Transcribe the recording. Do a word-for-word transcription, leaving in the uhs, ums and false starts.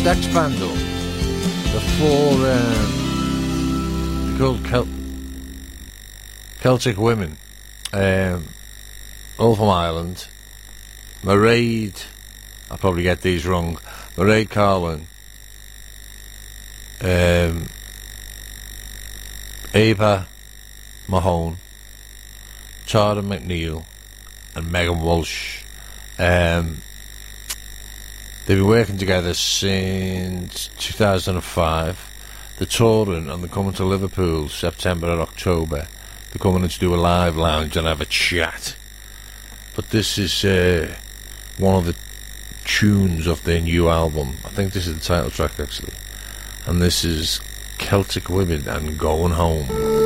Sex Vandal. The four, um, they're called Cel- Celtic Women. Um, all from Ireland. Mairead, I'll probably get these wrong. Mairead Carlin. Um, Ava Mahone. Tara McNeil. And Megan Walsh. Um, they've been working together since two thousand five. They're touring and they're coming to Liverpool September and October. They're coming in to do a live lounge and have a chat. But this is uh, one of the tunes of their new album. I think this is the title track actually. And this is Celtic Women and Going Home.